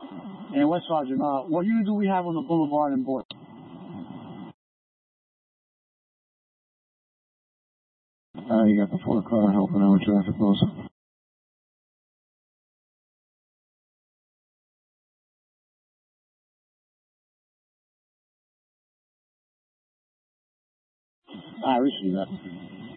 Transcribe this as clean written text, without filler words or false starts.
And West Sergeant, what unit do we have on the boulevard in Board? You got the 4 car helping out with traffic close. I received that.